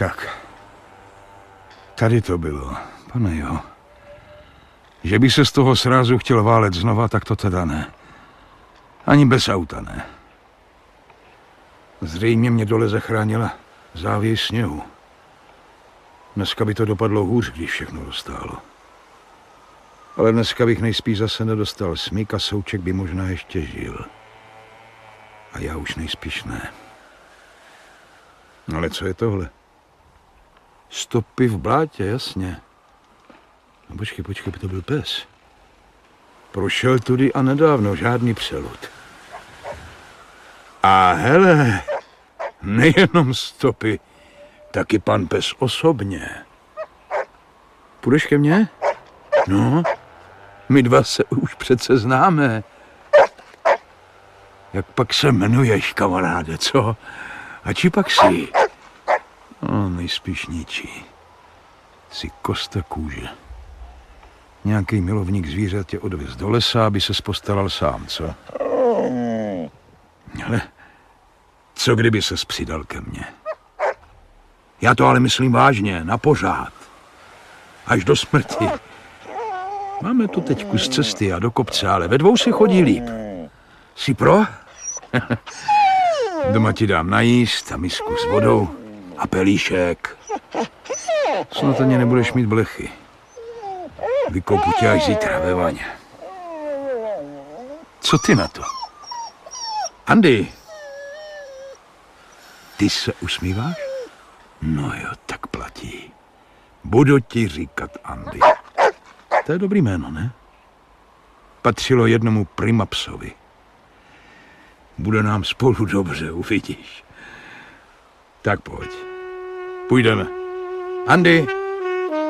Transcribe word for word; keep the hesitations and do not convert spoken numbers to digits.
Tak. Tady to bylo, pane jo. Že by se z toho srázu chtěl válet znova, tak to teda ne. Ani bez auta ne. Zřejmě mě dole zachránila závěs sněhu. Dneska by to dopadlo hůř, když všechno dostálo. Ale dneska bych nejspíš zase nedostal smyk a Souček by možná ještě žil. A já už nejspíš ne. Ale co je tohle? Stopy v blátě, jasně. No počkej, počkej, to byl pes. Prošel tudy a nedávno, žádný přelud. A hele, nejenom stopy, taky pan pes osobně. Půjdeš ke mně? No, my dva se už přece známe. Jak pak se jmenuješ, kamaráde, co? A či pak jsi? No, nejspíš ničí. Jsi kosta kůže. Nějaký milovník zvířat tě odvez do lesa, aby se postaral sám, co? Ale co kdyby ses přidal ke mně? Já to ale myslím vážně, na pořád. Až do smrti. Máme tu teď kus cesty a do kopce, ale ve dvou se chodí líp. Jsi pro? Doma ti dám najíst a misku s vodou a pelíšek. Snad ani nebudeš mít blechy. Vykoupu tě až zítra ve vaně. Co ty na to? Andy! Ty se usmíváš? No jo, tak platí. Budu ti říkat Andy. To je dobrý jméno, ne? Patřilo jednomu primapsovi. Bude nám spolu dobře, uvidíš. Tak pojď. Půjdeme. Andy!